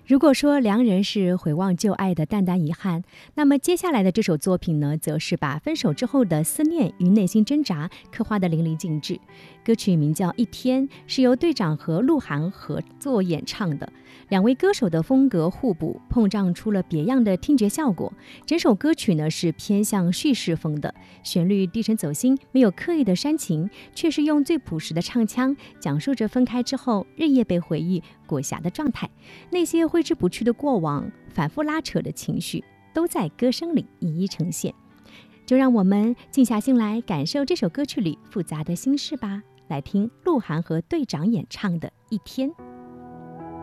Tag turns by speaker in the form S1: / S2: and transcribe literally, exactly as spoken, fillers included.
S1: 如果说良人是回望旧爱的淡淡遗憾，那么接下来的这首作品呢，则是把分手之后的思念与内心挣扎刻画得淋漓尽致。歌曲名叫《一天》，是由队长和鹿晗合作演唱的。两位歌手的风格互补，碰撞出了别样的听觉效果。整首歌曲呢是偏向叙事风的，旋律低沉走心，没有刻意的煽情，却是用最朴实的唱腔讲述着分开之后日夜被回忆裹挟的状态。那些挥之不去的过往，反复拉扯的情绪，都在歌声里一一呈现。就让我们静下心来感受这首歌曲里复杂的心事吧。来听鹿晗和队长演唱的《一天》。